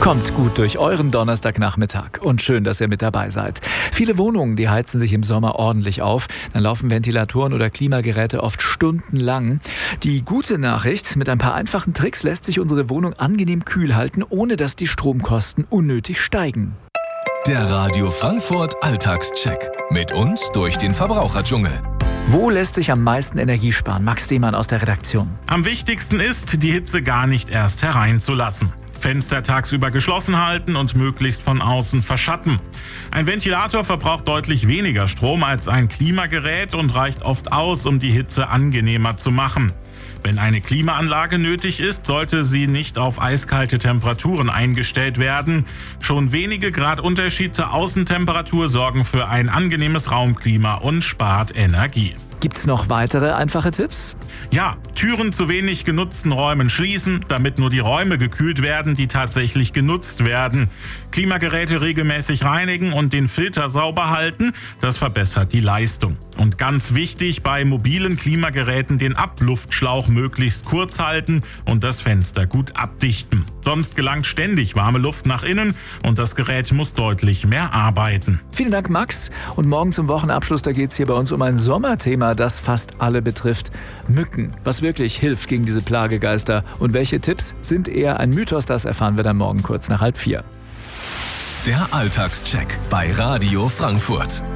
Kommt gut durch euren Donnerstagnachmittag und schön, dass ihr mit dabei seid. Viele Wohnungen, die heizen sich im Sommer ordentlich auf. Dann laufen Ventilatoren oder Klimageräte oft stundenlang. Die gute Nachricht, mit ein paar einfachen Tricks lässt sich unsere Wohnung angenehm kühl halten, ohne dass die Stromkosten unnötig steigen. Der Radio Frankfurt Alltagscheck. Mit uns durch den Verbraucherdschungel. Wo lässt sich am meisten Energie sparen? Max Demann aus der Redaktion. Am wichtigsten ist, die Hitze gar nicht erst hereinzulassen. Fenster tagsüber geschlossen halten und möglichst von außen verschatten. Ein Ventilator verbraucht deutlich weniger Strom als ein Klimagerät und reicht oft aus, um die Hitze angenehmer zu machen. Wenn eine Klimaanlage nötig ist, sollte sie nicht auf eiskalte Temperaturen eingestellt werden. Schon wenige Grad Unterschied zur Außentemperatur sorgen für ein angenehmes Raumklima und spart Energie. Gibt's noch weitere einfache Tipps? Ja, Türen zu wenig genutzten Räumen schließen, damit nur die Räume gekühlt werden, die tatsächlich genutzt werden. Klimageräte regelmäßig reinigen und den Filter sauber halten, das verbessert die Leistung. Und ganz wichtig, bei mobilen Klimageräten den Abluftschlauch möglichst kurz halten und das Fenster gut abdichten. Sonst gelangt ständig warme Luft nach innen und das Gerät muss deutlich mehr arbeiten. Vielen Dank, Max. Und morgen zum Wochenabschluss, da geht's hier bei uns um ein Sommerthema, das fast alle betrifft. Mücken. Was wirklich hilft gegen diese Plagegeister und welche Tipps sind eher ein Mythos, das erfahren wir dann morgen kurz nach 3:30. Der Alltagscheck bei Radio Frankfurt.